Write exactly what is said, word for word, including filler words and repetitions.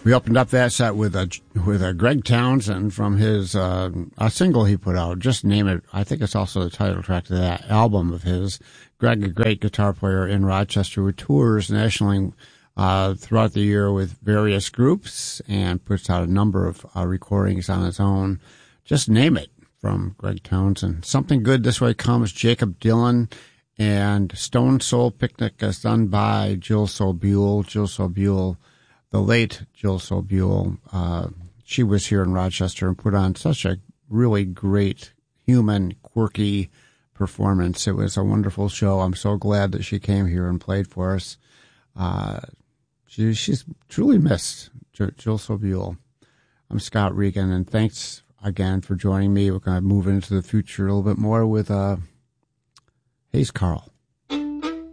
We opened up that set with a with a Greg Townsend from his uh, a single he put out. Just name it. I think it's also the title track to that album of his. Greg, a great guitar player in Rochester, who tours nationally uh, throughout the year with various groups and puts out a number of uh, recordings on his own. Just name it from Greg Townsend. Something Good This Way Comes, Jacob Dylan, and Stone Soul Picnic is done by Jill Sobule. Jill Sobule. The late Jill Sobule, uh, she was here in Rochester and put on such a really great, human, quirky performance. It was a wonderful show. I'm so glad that she came here and played for us. Uh, she, she's truly missed, Jill Sobule. I'm Scott Regan, and thanks again for joining me. We're going to move into the future a little bit more with uh, Hayes Carll.